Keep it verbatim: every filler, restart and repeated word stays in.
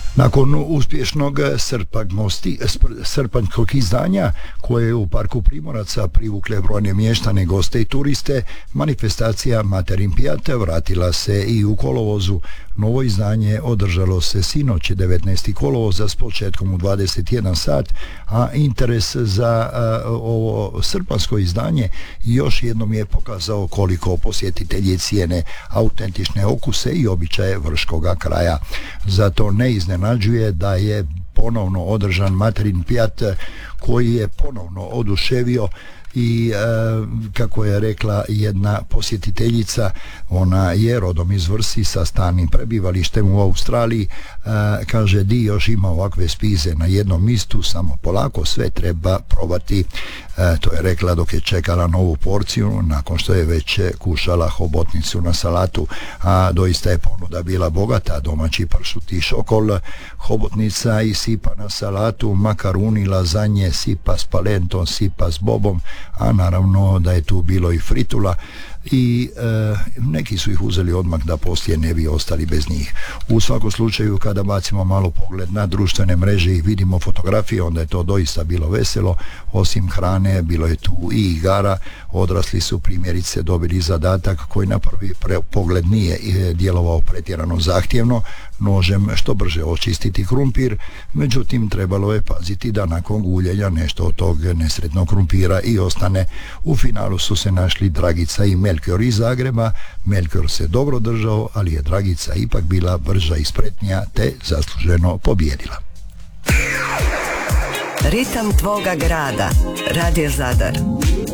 Nakon uspješnog srpanjskosti- spr- srpanjskog izdanja koje je u parku Primoraca privukle brojne mještane, goste i turiste, manifestacija Materinpjat vratila se i u kolovozu. Novo izdanje održalo se sinoć devetnaestog kolovoza s početkom u dvadeset jedan sat, a interes za a, ovo srpanjsko izdanje još jednom je pokazao koliko posjetitelji cijene autentične okuse i običaje vrškoga kraja. Zato ne iznenađuje da je ponovno održan Materinpjat koji je ponovno oduševio i e, kako je rekla jedna posjetiteljica, ona je rodom iz Vrsi sa stalnim prebivalištem u Australiji, e, kaže di još ima ovakve spize na jednom mistu, samo polako sve treba probati. E, to je rekla dok je čekala novu porciju nakon što je već kušala hobotnicu na salatu, a doista je ponuda bila bogata: domaći pršut i šokol, hobotnica i sipa na salatu, makaruni, lazanje, sipa s palentom, sipa s bobom, a naravno da je tu bilo i fritula i e, neki su ih uzeli odmah da poslije ne bi ostali bez njih. U svakom slučaju, kada bacimo malo pogled na društvene mreže i vidimo fotografije, onda je to doista bilo veselo. Osim hrane bilo je tu i igara. Odrasli su primjerice dobili zadatak koji na prvi pogled nije djelovao pretjerano zahtjevno: nožem što brže očistiti krumpir. Međutim, trebalo je paziti da nakon guljenja nešto od tog nesretnog krumpira i ostane. U finalu su se našli Dragica i Melchior iz Zagreba. Melchior se dobro držao, ali je Dragica ipak bila brža i spretnija te zasluženo pobijedila. Ritam tvoga grada. Radio Zadar.